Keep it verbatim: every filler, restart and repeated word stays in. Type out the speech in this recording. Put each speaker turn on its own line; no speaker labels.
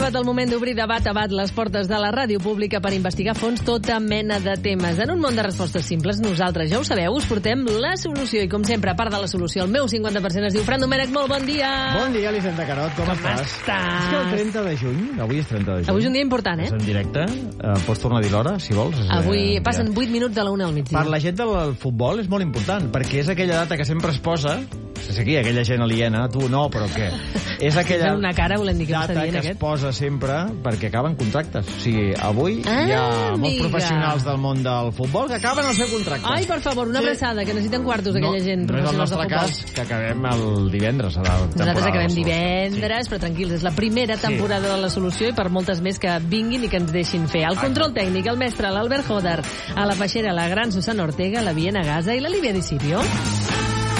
El moment d'obrir de bat a bat les portes de la ràdio pública per investigar a fons tota mena de temes. En un món de respostes simples, nosaltres, ja ho sabeu, us portem la solució. I com sempre, a part de la solució, el meu cinquanta per cent es diu Fran Domènech. Molt bon dia!
Bon dia, Elisenda Carot, com,
com
estàs?
estàs?
És que el trenta de juny, avui és trenta de juny.
Avui és un dia important, eh?
És en directe, uh, pots tornar a dir l'hora, si vols.
Avui
eh,
passen
ja.
vuit minuts de la una al migdia.
Per la gent del futbol és molt important, perquè és aquella data que sempre es posa, és aquí, aquella gent aliena, tu no, però què? És aquella
una cara, volem dir que
data
dient,
que
aquest?
es posa sempre perquè acaben contractes. O sigui, avui
ah,
hi ha molts
amiga.
professionals del món del futbol que acaben el seu contracte.
Ai, per favor, una
sí.
abraçada, que necessiten quartos aquella
no,
gent.
No és el nostre cas, que acabem el divendres. A la
Nosaltres acabem
de
divendres, sí. Però tranquils, és la primera temporada sí. de la solució i per moltes més que vinguin i que ens deixin fer. El control tècnic, el mestre, l'Albert Joder, a la peixera, la gran Susana Ortega, la Viena Gaza i la Líbia Di Sirio.